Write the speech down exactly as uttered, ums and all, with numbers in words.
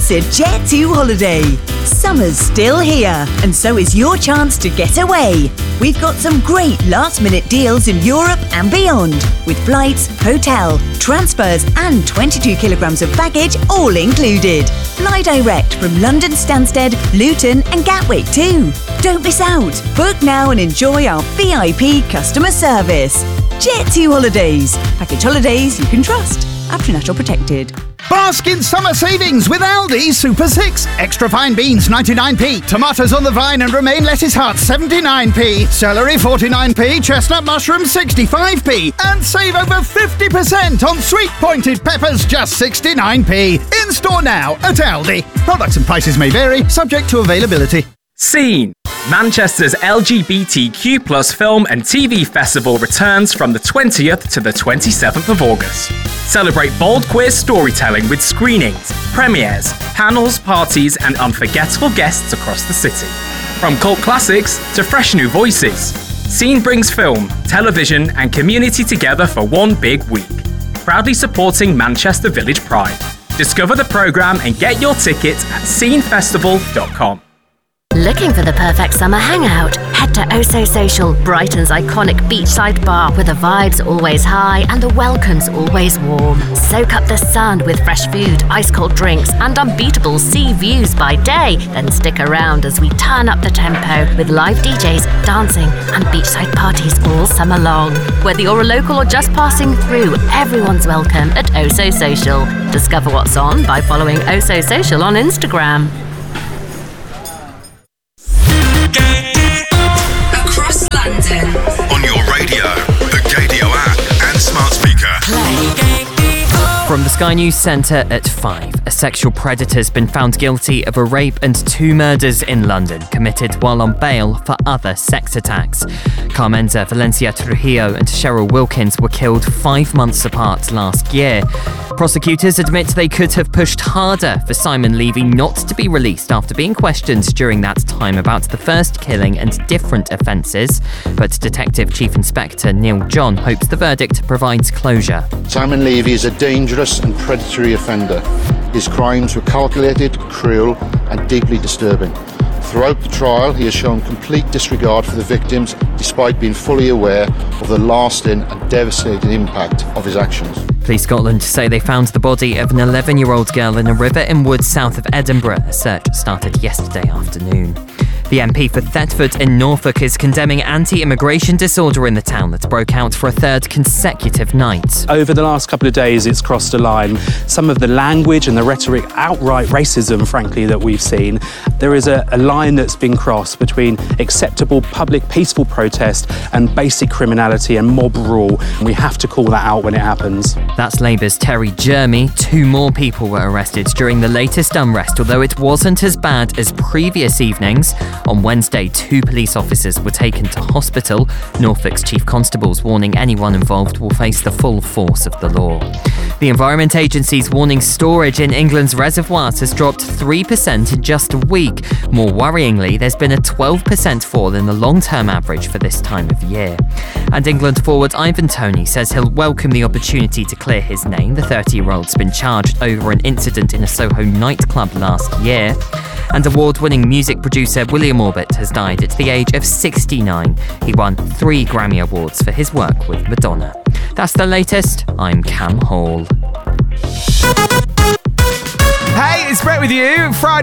It's a Jet two holiday. Summer's still here, and so is your chance to get away. We've got some great last-minute deals in Europe and beyond, with flights, hotel, transfers and twenty-two kilograms of baggage all included. Fly direct from London Stansted, Luton and Gatwick too. Don't miss out. Book now and enjoy our V I P customer service. Jet two Holidays. Package holidays you can trust. Up to National Protected. Bask in summer savings with Aldi Super six. Extra fine beans ninety-nine p, tomatoes on the vine and romaine lettuce heart seventy-nine p, celery forty-nine p, chestnut mushroom sixty-five p, and save over fifty percent on sweet pointed peppers just sixty-nine p. In store now at Aldi. Products and prices may vary, subject to availability. Scene! Manchester's L G B T Q plus film and T V festival returns from the twentieth to the twenty-seventh of August. Celebrate bold queer storytelling with screenings, premieres, panels, parties and unforgettable guests across the city. From cult classics to fresh new voices, Scene brings film, television and community together for one big week. Proudly supporting Manchester Village Pride. Discover the programme and get your tickets at scene festival dot com. Looking for the perfect summer hangout? Head to Oso Social, Brighton's iconic beachside bar where the vibe's always high and the welcome's always warm. Soak up the sun with fresh food, ice-cold drinks and unbeatable sea views by day. Then stick around as we turn up the tempo with live D Js, dancing and beachside parties all summer long. Whether you're a local or just passing through, everyone's welcome at Oso Social. Discover what's on by following Oso Social on Instagram. Across London. On your radio, the Gadio app and smart speaker. Play. From the Sky News Centre at five, a sexual predator's been found guilty of a rape and two murders in London, committed while on bail for other sex attacks. Carmenza Valencia Trujillo and Cheryl Wilkins were killed five months apart last year. Prosecutors admit they could have pushed harder for Simon Levy not to be released after being questioned during that time about the first killing and different offences. But Detective Chief Inspector Neil John hopes the verdict provides closure. Simon Levy is a dangerous and predatory offender. His crimes were calculated, cruel and deeply disturbing. Throughout the trial, he has shown complete disregard for the victims, despite being fully aware of the lasting and devastating impact of his actions. Police Scotland say they found the body of an eleven-year-old girl in a river in Woods south of Edinburgh. A search started yesterday afternoon. The M P for Thetford in Norfolk is condemning anti-immigration disorder in the town that broke out for a third consecutive night. Over the last couple of days, it's crossed a line. Some of the language and the rhetoric, outright racism, frankly, that we've seen, there is a, a line that's been crossed between acceptable public peaceful protest and basic criminality and mob rule. And we have to call that out when it happens. That's Labour's Terry Jermy. Two more people were arrested during the latest unrest, although it wasn't as bad as previous evenings. On Wednesday, two police officers were taken to hospital. Norfolk's chief constable's warning anyone involved will face the full force of the law. The Environment Agency's warning storage in England's reservoirs has dropped three percent in just a week. More worryingly, there's been a twelve percent fall in the long-term average for this time of year. And England forward Ivan Toney says he'll welcome the opportunity to clear his name. The thirty-year-old's been charged over an incident in a Soho nightclub last year. And award-winning music producer William Orbit has died at the age of sixty-nine. He won three Grammy Awards for his work with Madonna. That's the latest. I'm Cam Hall. Hey, it's Brett with you. Friday.